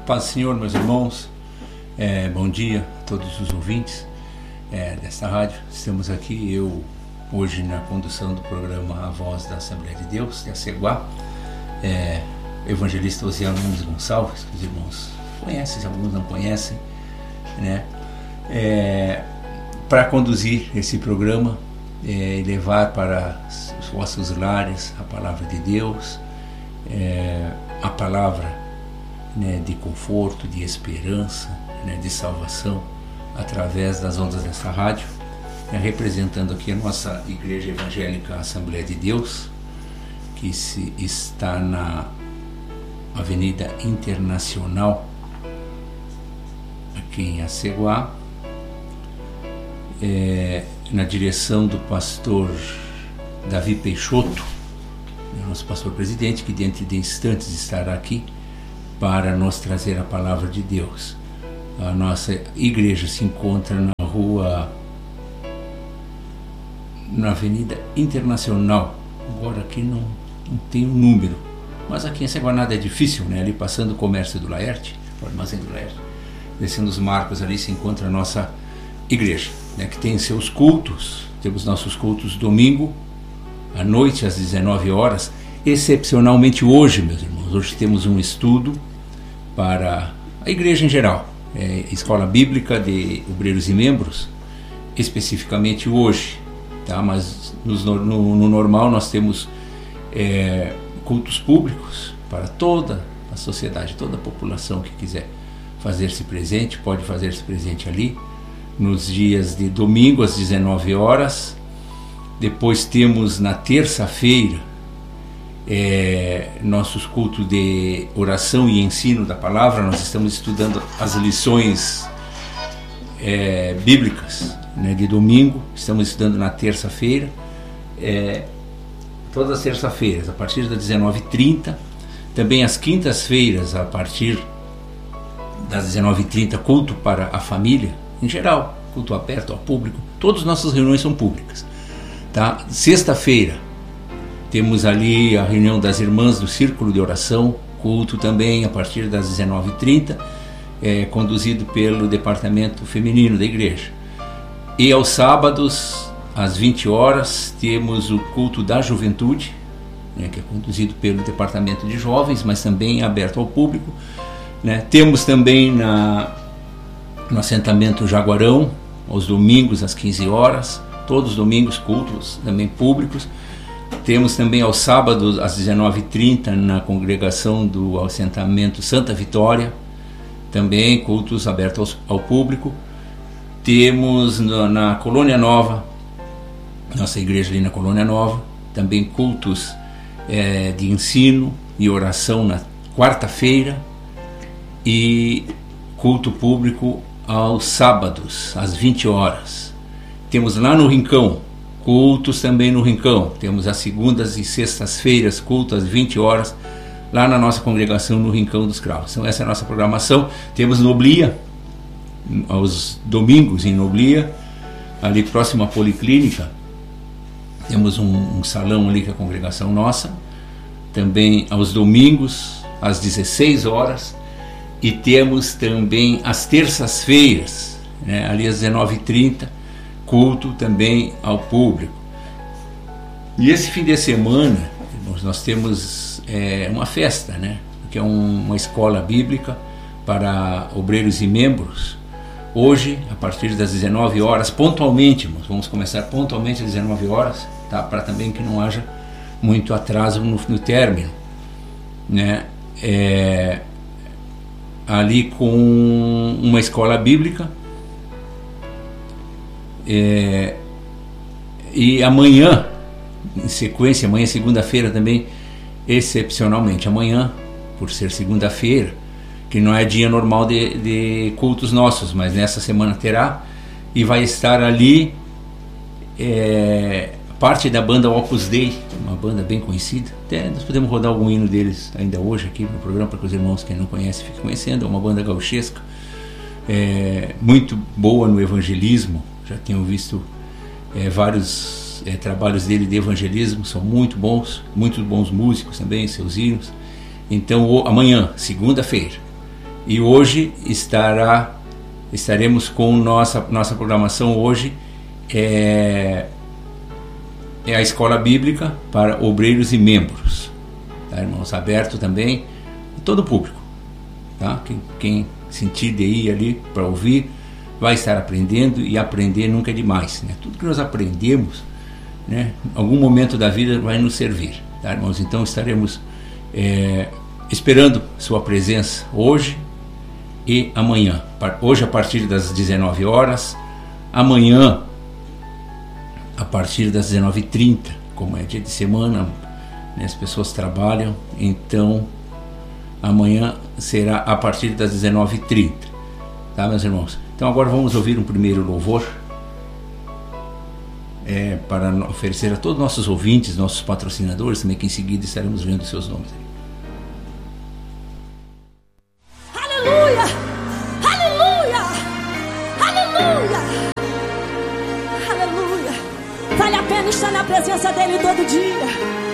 Paz do Senhor, meus irmãos, bom dia a todos os ouvintes desta rádio. Estamos aqui, eu hoje na condução do programa A Voz da Assembleia de Deus, de Aceguá, evangelista Osiano Nunes Gonçalves, que os irmãos conhecem, alguns não conhecem, né? Para conduzir esse programa e levar para os vossos lares a palavra de Deus, a palavra, né, de conforto, de esperança, né, de salvação, através das ondas dessa rádio, representando aqui a nossa Igreja Evangélica Assembleia de Deus, que está na Avenida Internacional, aqui em Aceguá, na direção do pastor Davi Peixoto, nosso pastor presidente, que dentro de instantes estará aqui para nos trazer a palavra de Deus. A nossa igreja se encontra na Avenida Internacional. Agora aqui não tem um número, mas aqui em Aceguá nada é difícil, né? Ali passando o comércio do Laerte, o armazém do Laerte, descendo os marcos, ali se encontra a nossa igreja, né, que tem seus cultos. Temos nossos cultos domingo à noite às 19 horas, excepcionalmente hoje, meus irmãos. Hoje temos um estudo para a igreja em geral, escola bíblica de obreiros e membros, especificamente hoje, tá? Mas no normal nós temos cultos públicos para toda a sociedade, toda a população que quiser fazer-se presente, pode fazer-se presente ali, nos dias de domingo às 19 horas. Depois temos na terça-feira nossos cultos de oração e ensino da palavra. Nós estamos estudando as lições bíblicas, né, de domingo. Estamos estudando na terça-feira, todas as terças-feiras a partir das 19h30. Também às quintas-feiras a partir das 19h30, culto para a família em geral, culto aberto ao público. Todas as nossas reuniões são públicas, tá? Sexta-feira temos ali a reunião das irmãs do Círculo de Oração, culto também a partir das 19h30, conduzido pelo departamento feminino da igreja. E aos sábados, às 20 horas, temos o culto da juventude, né, que é conduzido pelo departamento de jovens, mas também aberto ao público, né? Temos também no assentamento Jaguarão, aos domingos às 15 horas, todos os domingos cultos também públicos. Temos também aos sábados às 19h30 na congregação do assentamento Santa Vitória, também cultos abertos ao público. Temos na Colônia Nova, nossa igreja ali na Colônia Nova, também cultos de ensino e oração na quarta-feira, e culto público aos sábados às 20 horas. Temos lá no Rincão cultos também no Rincão. Temos as segundas e sextas-feiras, culto às 20 horas, lá na nossa congregação no Rincão dos Cravos. Então essa é a nossa programação. Temos Noblia, aos domingos em Noblia, ali próximo à Policlínica. Temos um salão ali que é a congregação nossa. Também aos domingos, às 16 horas. E temos também as terças-feiras, né, ali às 19h30, culto também ao público. E esse fim de semana, nós temos uma festa, né, que é uma escola bíblica para obreiros e membros. Hoje, a partir das 19 horas, pontualmente, vamos começar pontualmente às 19 horas, tá, para também que não haja muito atraso no término, né? Ali com uma escola bíblica, e amanhã, em sequência, amanhã segunda-feira também, excepcionalmente amanhã, por ser segunda-feira, que não é dia normal de cultos nossos, mas nessa semana terá, e vai estar ali parte da banda Opus Dei, uma banda bem conhecida. Até nós podemos rodar algum hino deles ainda hoje aqui no programa, para que os irmãos que não conhecem fiquem conhecendo. É uma banda gauchesca, muito boa no evangelismo. Já tenho visto vários trabalhos dele de evangelismo, são muito bons músicos também, seus hinos. Então amanhã, segunda-feira, E hoje estaremos com nossa programação hoje é a Escola Bíblica para obreiros e membros, tá, irmãos? Aberto também a todo o público, tá? Quem sentir de ir ali para ouvir vai estar aprendendo, e aprender nunca é demais, né? Tudo que nós aprendemos, né, em algum momento da vida vai nos servir, tá, irmãos? Então estaremos esperando sua presença hoje e amanhã. Hoje a partir das 19 horas, amanhã a partir das 19h30, como é dia de semana, né, as pessoas trabalham, então amanhã será a partir das 19h30, tá, meus irmãos? Então agora vamos ouvir um primeiro louvor para oferecer a todos os nossos ouvintes, nossos patrocinadores também, que em seguida estaremos vendo seus nomes. Aleluia! Aleluia! Aleluia! Aleluia! Vale a pena estar na presença dele todo dia.